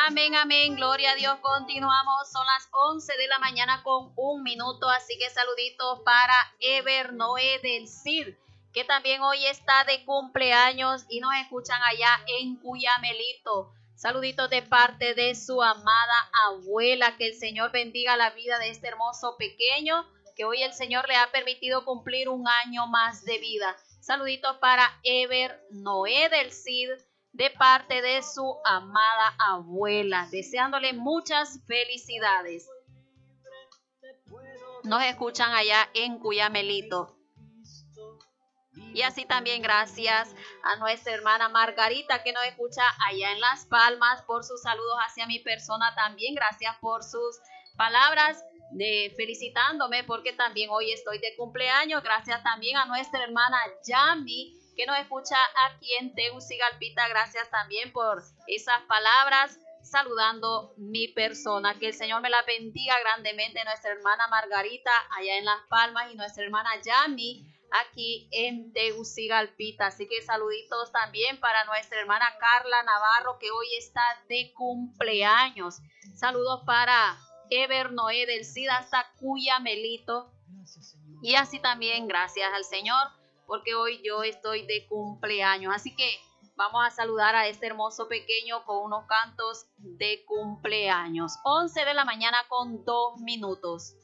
Amén, amén, gloria a Dios. Continuamos, son las 11 de la mañana con 1 minuto, así que saluditos para Ever Noé del CID, que también hoy está de cumpleaños y nos escuchan allá en Cuyamelito. Saluditos de parte de su amada abuela, que el Señor bendiga la vida de este hermoso pequeño, que hoy el Señor le ha permitido cumplir un año más de vida. Saluditos para Ever Noé del CID, de parte de su amada abuela, deseándole muchas felicidades. Nos escuchan allá en Cuyamelito. Y así también gracias a nuestra hermana Margarita, que nos escucha allá en Las Palmas, por sus saludos hacia mi persona también. Gracias por sus palabras de felicitándome, porque también hoy estoy de cumpleaños. Gracias también a nuestra hermana Yami, que nos escucha aquí en Tegucigalpita. Gracias también por esas palabras saludando mi persona. Que el Señor me la bendiga grandemente, nuestra hermana Margarita allá en Las Palmas y nuestra hermana Yami aquí en Tegucigalpita. Así que saluditos también para nuestra hermana Carla Navarro, que hoy está de cumpleaños. Saludos para Ever Noé del CID hasta Cuyamelito. Y así también gracias al Señor, porque hoy yo estoy de cumpleaños. Así que vamos a saludar a este hermoso pequeño con unos cantos de cumpleaños. 11 de la mañana con 2 minutos.